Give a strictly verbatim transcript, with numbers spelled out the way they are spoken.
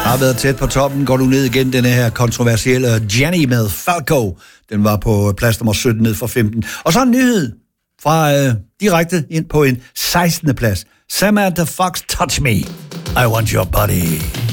Har været tæt på toppen, går du ned igen, denne her kontroversielle Jenny med Falco. Den var på plads nummer sytten ned for femten. Og så en nyhed fra øh, direkte ind på en sekstende plads. Samantha Fox, Touch Me. I Want Your Body.